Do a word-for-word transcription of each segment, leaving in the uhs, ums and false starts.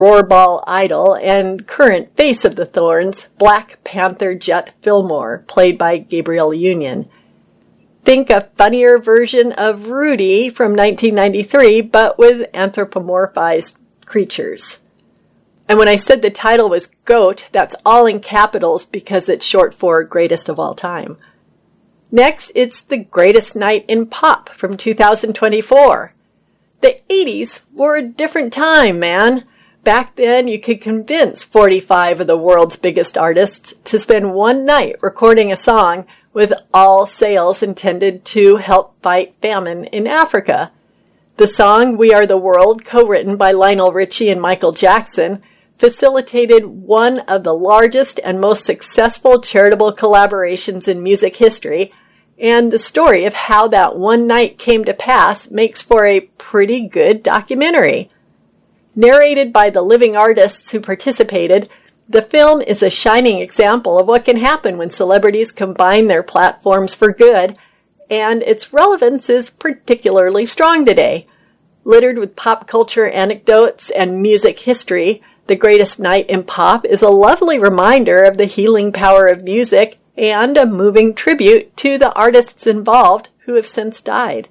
Rohrball idol and current face of the Thorns, Black Panther Jet Fillmore, played by Gabrielle Union. Think a funnier version of Rudy from nineteen ninety-three, but with anthropomorphized creatures. And when I said the title was GOAT, that's all in capitals because it's short for Greatest of All Time. Next, it's The Greatest Night in Pop from two thousand twenty-four. The eighties were a different time, man. Back then, you could convince forty-five of the world's biggest artists to spend one night recording a song with all sales intended to help fight famine in Africa. The song We Are the World, co-written by Lionel Richie and Michael Jackson, facilitated one of the largest and most successful charitable collaborations in music history, and the story of how that one night came to pass makes for a pretty good documentary. Narrated by the living artists who participated, the film is a shining example of what can happen when celebrities combine their platforms for good, and its relevance is particularly strong today. Littered with pop culture anecdotes and music history, The Greatest Night in Pop is a lovely reminder of the healing power of music and a moving tribute to the artists involved who have since died.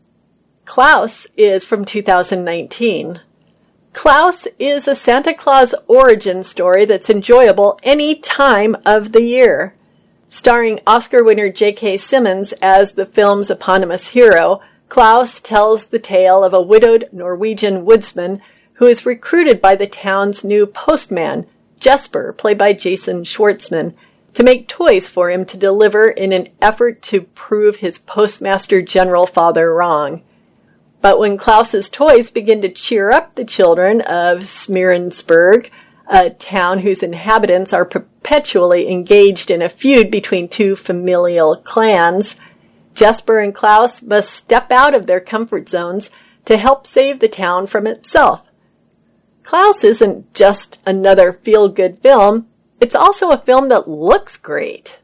Klaus is from two thousand nineteen. Klaus is a Santa Claus origin story that's enjoyable any time of the year. Starring Oscar winner J K. Simmons as the film's eponymous hero, Klaus tells the tale of a widowed Norwegian woodsman who is recruited by the town's new postman, Jesper, played by Jason Schwartzman, to make toys for him to deliver in an effort to prove his postmaster general father wrong. But when Klaus's toys begin to cheer up the children of Smeerensburg, a town whose inhabitants are perpetually engaged in a feud between two familial clans, Jesper and Klaus must step out of their comfort zones to help save the town from itself. Klaus isn't just another feel-good film, it's also a film that looks great.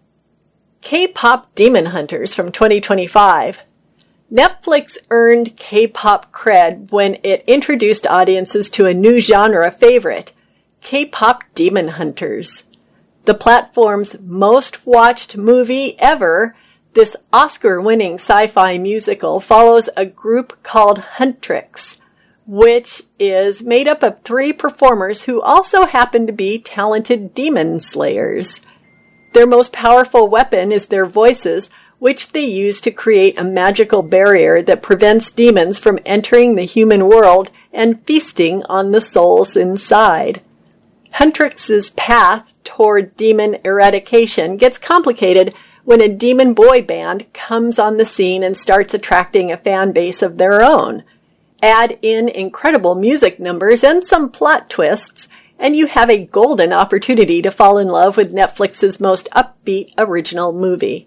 K-Pop Demon Hunters from twenty twenty-five. Netflix earned K-pop cred when it introduced audiences to a new genre favorite, K-Pop Demon Hunters. The platform's most watched movie ever, this Oscar-winning sci-fi musical follows a group called Huntrix, which is made up of three performers who also happen to be talented demon slayers. Their most powerful weapon is their voices, which they use to create a magical barrier that prevents demons from entering the human world and feasting on the souls inside. Huntrix's path toward demon eradication gets complicated when a demon boy band comes on the scene and starts attracting a fan base of their own. Add in incredible music numbers and some plot twists, and you have a golden opportunity to fall in love with Netflix's most upbeat original movie.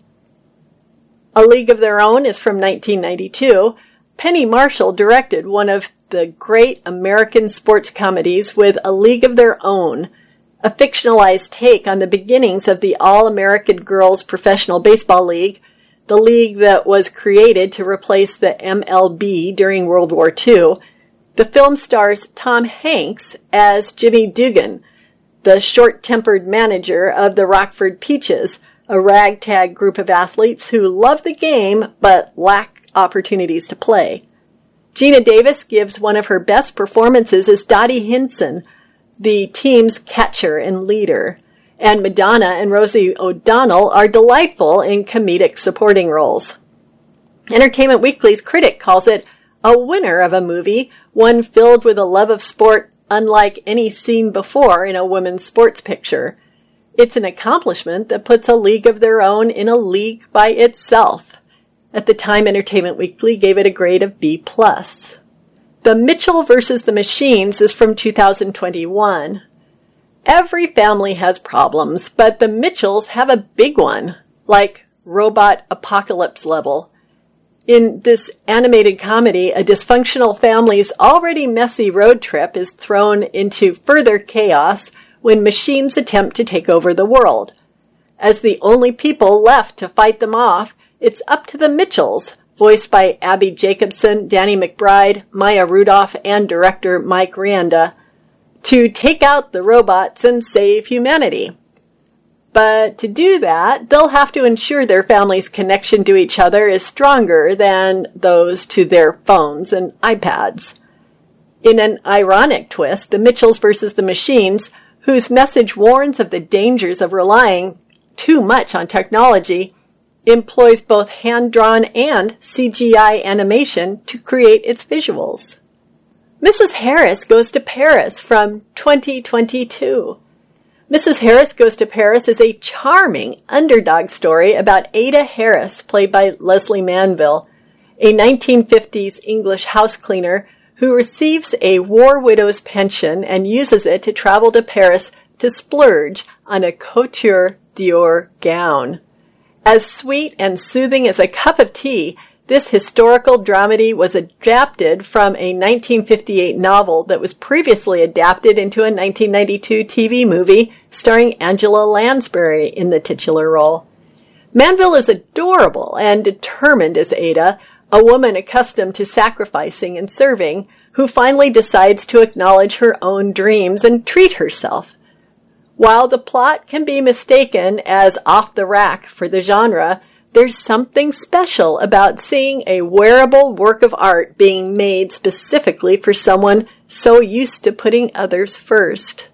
A League of Their Own is from nineteen ninety-two. Penny Marshall directed one of the great American sports comedies with A League of Their Own, a fictionalized take on the beginnings of the All-American Girls Professional Baseball League, the league that was created to replace the M L B during World War Two. The film stars Tom Hanks as Jimmy Dugan, the short-tempered manager of the Rockford Peaches, a ragtag group of athletes who love the game but lack opportunities to play. Gina Davis gives one of her best performances as Dottie Hinson, the team's catcher and leader, and Madonna and Rosie O'Donnell are delightful in comedic supporting roles. Entertainment Weekly's critic calls it a winner of a movie, one filled with a love of sport unlike any seen before in a women's sports picture. It's an accomplishment that puts A League of Their Own in a league by itself. At the time, Entertainment Weekly gave it a grade of B plus. The Mitchell versus the Machines is from two thousand twenty-one. Every family has problems, but the Mitchells have a big one, like robot apocalypse level. In this animated comedy, a dysfunctional family's already messy road trip is thrown into further chaos when machines attempt to take over the world. As the only people left to fight them off, it's up to the Mitchells, voiced by Abby Jacobson, Danny McBride, Maya Rudolph, and director Mike Rianda, to take out the robots and save humanity. But to do that, they'll have to ensure their family's connection to each other is stronger than those to their phones and iPads. In an ironic twist, the Mitchells versus the Machines, whose message warns of the dangers of relying too much on technology, employs both hand-drawn and C G I animation to create its visuals. Missus Harris Goes to Paris from twenty twenty-two. Missus Harris Goes to Paris is a charming underdog story about Ada Harris, played by Leslie Manville, a nineteen fifties English house cleaner who receives a war widow's pension and uses it to travel to Paris to splurge on a couture Dior gown. As sweet and soothing as a cup of tea, this historical dramedy was adapted from a nineteen fifty-eight novel that was previously adapted into a nineteen ninety-two T V movie starring Angela Lansbury in the titular role. Manville is adorable and determined as Ada, a woman accustomed to sacrificing and serving, who finally decides to acknowledge her own dreams and treat herself. While the plot can be mistaken as off the rack for the genre, there's something special about seeing a wearable work of art being made specifically for someone so used to putting others first.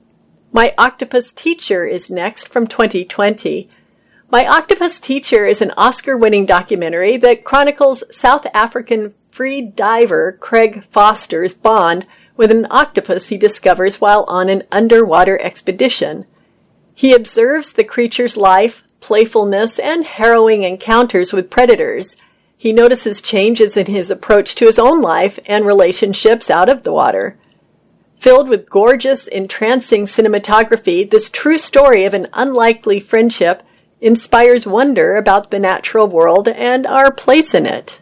My Octopus Teacher is next from twenty twenty. My Octopus Teacher is an Oscar-winning documentary that chronicles South African free diver Craig Foster's bond with an octopus he discovers while on an underwater expedition. He observes the creature's life, playfulness, and harrowing encounters with predators. He notices changes in his approach to his own life and relationships out of the water. Filled with gorgeous, entrancing cinematography, this true story of an unlikely friendship inspires wonder about the natural world and our place in it.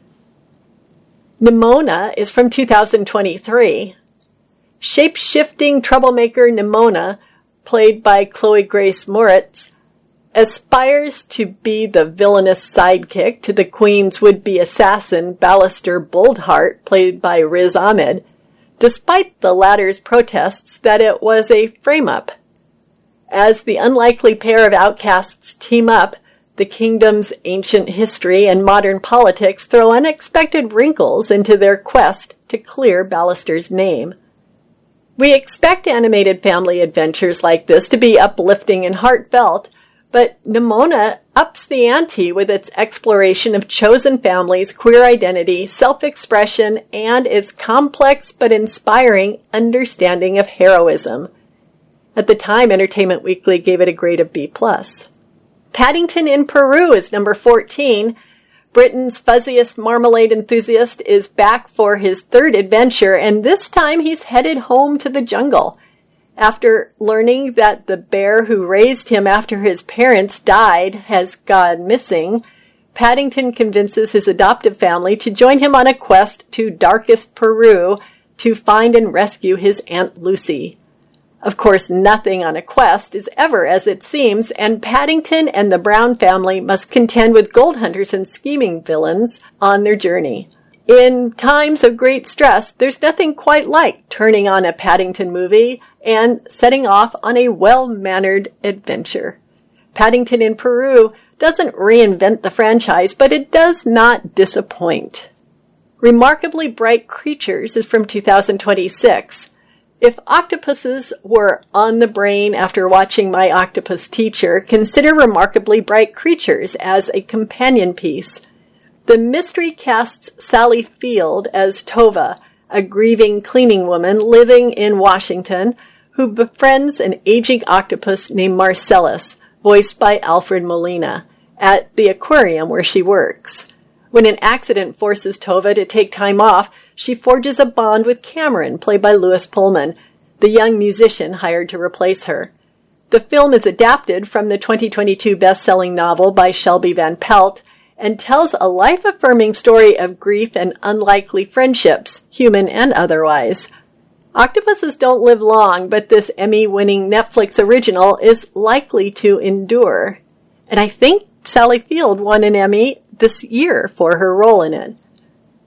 Nimona is from two thousand twenty-three. Shape-shifting troublemaker Nimona, played by Chloe Grace Moretz, aspires to be the villainous sidekick to the Queen's would-be assassin Ballister Boldheart, played by Riz Ahmed, despite the latter's protests that it was a frame-up. As the unlikely pair of outcasts team up, the kingdom's ancient history and modern politics throw unexpected wrinkles into their quest to clear Ballister's name. We expect animated family adventures like this to be uplifting and heartfelt, but Nimona ups the ante with its exploration of chosen families, queer identity, self-expression, and its complex but inspiring understanding of heroism. At the time, Entertainment Weekly gave it a grade of B plus. Paddington in Peru is number fourteen. Britain's fuzziest marmalade enthusiast is back for his third adventure, and this time he's headed home to the jungle. After learning that the bear who raised him after his parents died has gone missing, Paddington convinces his adoptive family to join him on a quest to darkest Peru to find and rescue his Aunt Lucy. Of course, nothing on a quest is ever as it seems, and Paddington and the Brown family must contend with gold hunters and scheming villains on their journey. In times of great stress, there's nothing quite like turning on a Paddington movie and setting off on a well-mannered adventure. Paddington in Peru doesn't reinvent the franchise, but it does not disappoint. Remarkably Bright Creatures is from two thousand twenty-six. If octopuses were on the brain after watching My Octopus Teacher, consider Remarkably Bright Creatures as a companion piece. The mystery casts Sally Field as Tova, a grieving cleaning woman living in Washington who befriends an aging octopus named Marcellus, voiced by Alfred Molina, at the aquarium where she works. When an accident forces Tova to take time off, she forges a bond with Cameron, played by Lewis Pullman, the young musician hired to replace her. The film is adapted from the twenty twenty-two best-selling novel by Shelby Van Pelt and tells a life-affirming story of grief and unlikely friendships, human and otherwise. Octopuses don't live long, but this Emmy-winning Netflix original is likely to endure. And I think Sally Field won an Emmy this year for her role in it.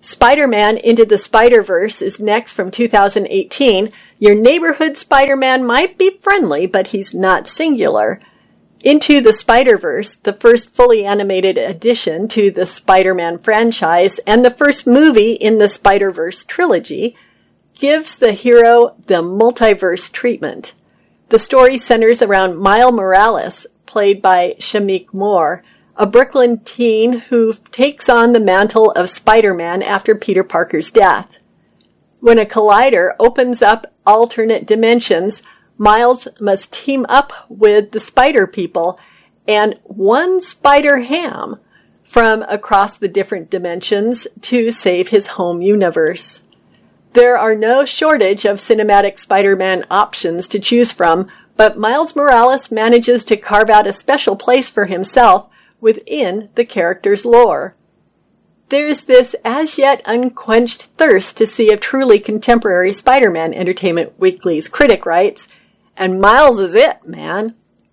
Spider-Man Into the Spider-Verse is next from two thousand eighteen. Your neighborhood Spider-Man might be friendly, but he's not singular. Into the Spider-Verse, the first fully animated addition to the Spider-Man franchise and the first movie in the Spider-Verse trilogy, gives the hero the multiverse treatment. The story centers around Miles Morales, played by Shameik Moore, a Brooklyn teen who takes on the mantle of Spider-Man after Peter Parker's death. When a collider opens up alternate dimensions, Miles must team up with the Spider People and one Spider-Ham from across the different dimensions to save his home universe. There are no shortage of cinematic Spider-Man options to choose from, but Miles Morales manages to carve out a special place for himself within the character's lore. There's this as yet unquenched thirst to see a truly contemporary Spider-Man, Entertainment Weekly's critic writes, and Miles is it, man.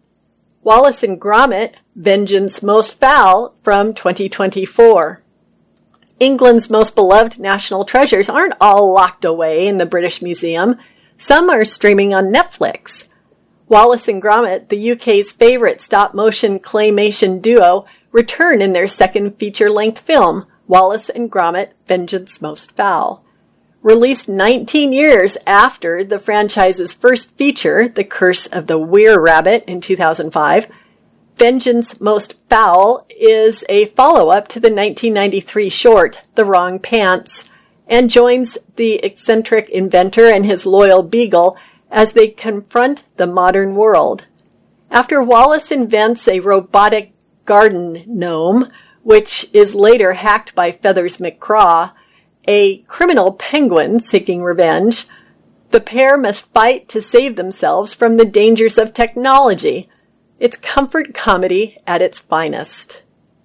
Wallace and Gromit, Vengeance Most Foul from twenty twenty-four. England's most beloved national treasures aren't all locked away in the British Museum. Some are streaming on Netflix. Wallace and Gromit, the U K's favorite stop-motion claymation duo, return in their second feature-length film, Wallace and Gromit, Vengeance Most Foul. Released nineteen years after the franchise's first feature, The Curse of the Were-Rabbit in two thousand five, Vengeance Most Foul is a follow-up to the nineteen ninety-three short, The Wrong Pants, and joins the eccentric inventor and his loyal beagle as they confront the modern world. After Wallace invents a robotic garden gnome, which is later hacked by Feathers McCraw, a criminal penguin seeking revenge, the pair must fight to save themselves from the dangers of technology. It's comfort comedy at its finest.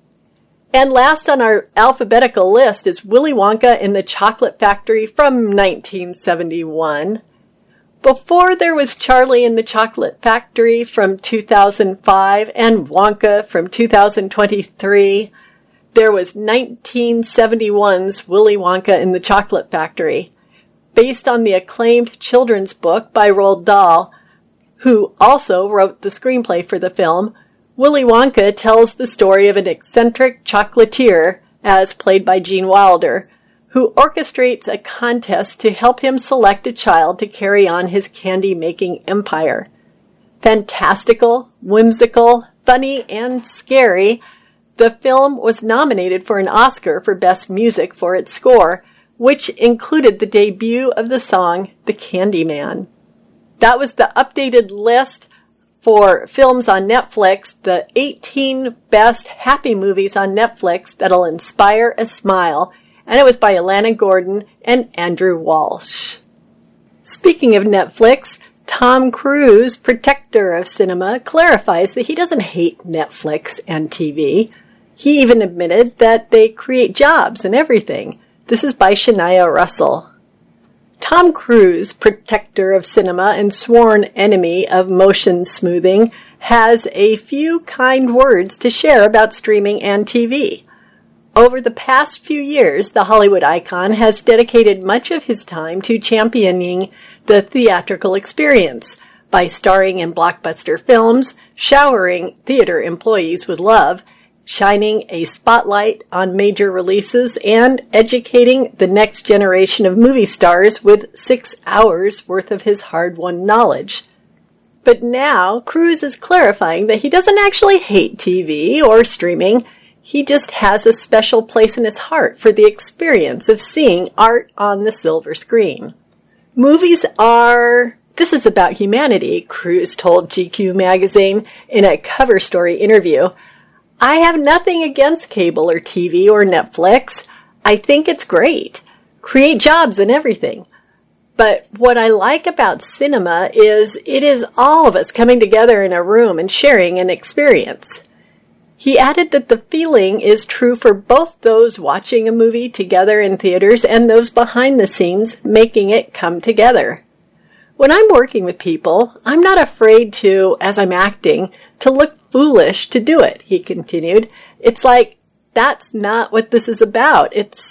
And last on our alphabetical list is Willy Wonka in the Chocolate Factory from nineteen seventy-one. Before there was Charlie in the Chocolate Factory from two thousand five and Wonka from two thousand twenty-three, there was nineteen seventy-one's Willy Wonka in the Chocolate Factory, based on the acclaimed children's book by Roald Dahl, who also wrote the screenplay for the film. Willy Wonka tells the story of an eccentric chocolatier, as played by Gene Wilder, who orchestrates a contest to help him select a child to carry on his candy-making empire. Fantastical, whimsical, funny, and scary, the film was nominated for an Oscar for Best Music for its score, which included the debut of the song The Candyman. That was the updated list for films on Netflix, the eighteen best happy movies on Netflix that'll inspire a smile, and it was by Alana Gordon and Andrew Walsh. Speaking of Netflix, Tom Cruise, protector of cinema, clarifies that he doesn't hate Netflix and T V. He even admitted that they create jobs and everything. This is by Shania Russell. Tom Cruise, protector of cinema and sworn enemy of motion smoothing, has a few kind words to share about streaming and T V. Over the past few years, the Hollywood icon has dedicated much of his time to championing the theatrical experience by starring in blockbuster films, showering theater employees with love, shining a spotlight on major releases, and educating the next generation of movie stars with six hours worth of his hard-won knowledge. But now, Cruise is clarifying that he doesn't actually hate T V or streaming. He just has a special place in his heart for the experience of seeing art on the silver screen. Movies are... This is about humanity, Cruise told G Q magazine in a cover story interview. I have nothing against cable or T V or Netflix. I think it's great. Create jobs and everything. But what I like about cinema is it is all of us coming together in a room and sharing an experience. He added that the feeling is true for both those watching a movie together in theaters and those behind the scenes making it come together. When I'm working with people, I'm not afraid to, as I'm acting, to look foolish to do it, he continued. It's like, that's not what this is about. It's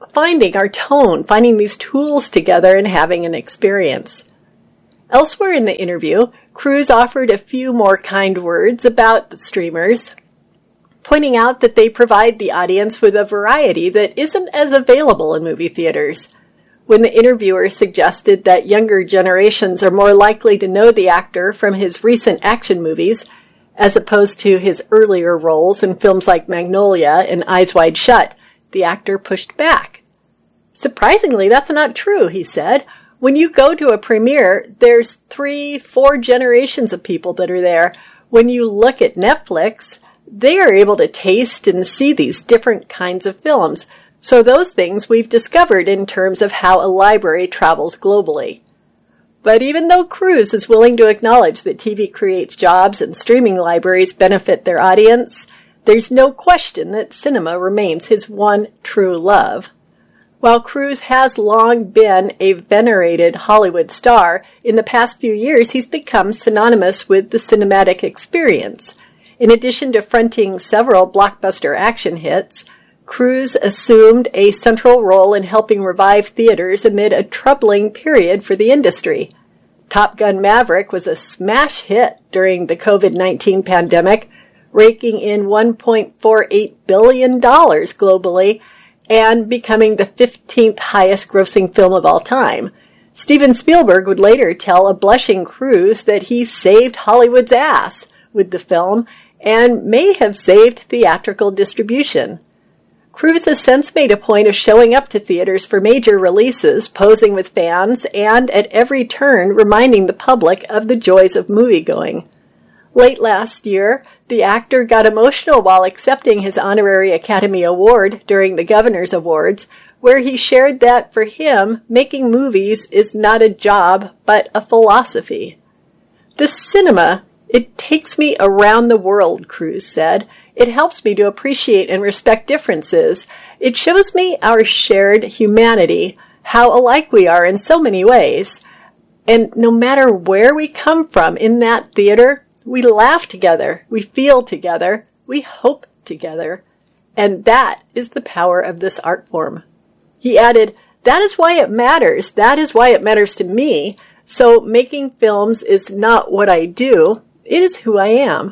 finding our tone, finding these tools together and having an experience. Elsewhere in the interview, Cruise offered a few more kind words about the streamers, pointing out that they provide the audience with a variety that isn't as available in movie theaters. When the interviewer suggested that younger generations are more likely to know the actor from his recent action movies, as opposed to his earlier roles in films like Magnolia and Eyes Wide Shut, the actor pushed back. Surprisingly, that's not true, he said. When you go to a premiere, there's three, four generations of people that are there. When you look at Netflix, they are able to taste and see these different kinds of films. So those things we've discovered in terms of how a library travels globally. But even though Cruise is willing to acknowledge that T V creates jobs and streaming libraries benefit their audience, there's no question that cinema remains his one true love. While Cruise has long been a venerated Hollywood star, in the past few years he's become synonymous with the cinematic experience. In addition to fronting several blockbuster action hits, Cruise assumed a central role in helping revive theaters amid a troubling period for the industry. Top Gun Maverick was a smash hit during the covid nineteen pandemic, raking in one point four eight billion dollars globally and becoming the fifteenth highest grossing film of all time. Steven Spielberg would later tell a blushing Cruise that he saved Hollywood's ass with the film and may have saved theatrical distribution. Cruise has since made a point of showing up to theaters for major releases, posing with fans, and at every turn reminding the public of the joys of moviegoing. Late last year, the actor got emotional while accepting his honorary Academy Award during the Governor's Awards, where he shared that for him, making movies is not a job, but a philosophy. The cinema, it takes me around the world, Cruise said. It helps me to appreciate and respect differences. It shows me our shared humanity, how alike we are in so many ways. And no matter where we come from in that theater, we laugh together, we feel together, we hope together. And that is the power of this art form. He added, that is why it matters. That is why it matters to me. So making films is not what I do. It is who I am.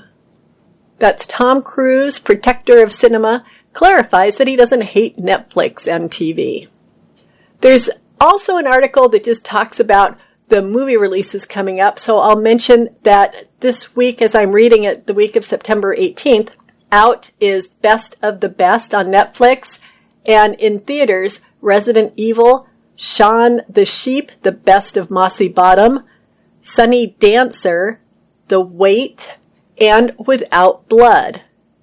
That's Tom Cruise, protector of cinema, clarifies that he doesn't hate Netflix and T V. There's also an article that just talks about the movie releases coming up, so I'll mention that this week, as I'm reading it, the week of September eighteenth, out is Best of the Best on Netflix, and in theaters, Resident Evil, Shaun the Sheep, The Best of Mossy Bottom, Sunny Dancer, The Wait, and Without Blood.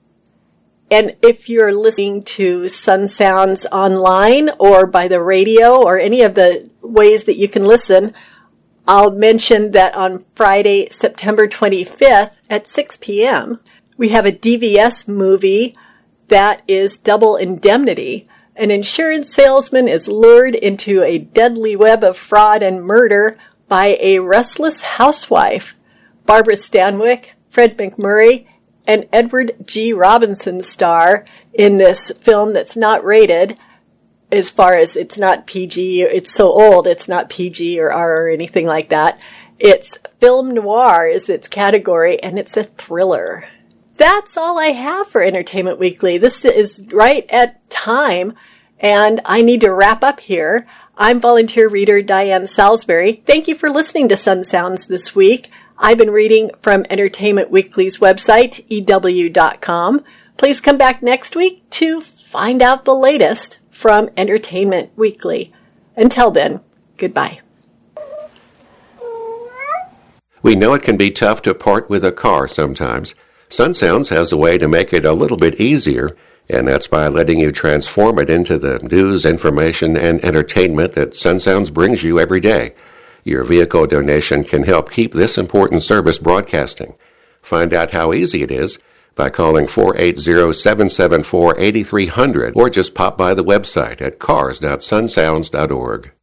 And if you're listening to Sun Sounds online or by the radio or any of the ways that you can listen, I'll mention that on Friday, September twenty-fifth at six p.m., we have a D V S movie that is Double Indemnity. An insurance salesman is lured into a deadly web of fraud and murder by a restless housewife. Barbara Stanwyck, Fred McMurray, and Edward G. Robinson star in this film that's not rated. As far as it's not P G, it's so old, it's not P G or R or anything like that. It's film noir is its category, and it's a thriller. That's all I have for Entertainment Weekly. This is right at time, and I need to wrap up here. I'm volunteer reader Diane Salisbury. Thank you for listening to Sun Sounds this week. I've been reading from Entertainment Weekly's website, E W dot com. Please come back next week to find out the latest from Entertainment Weekly. Until then, goodbye. We know it can be tough to part with a car sometimes. Sun Sounds has a way to make it a little bit easier, and that's by letting you transform it into the news, information, and entertainment that Sun Sounds brings you every day. Your vehicle donation can help keep this important service broadcasting. Find out how easy it is by calling four eight zero, seven seven four, eight three zero zero or just pop by the website at cars dot sun sounds dot org.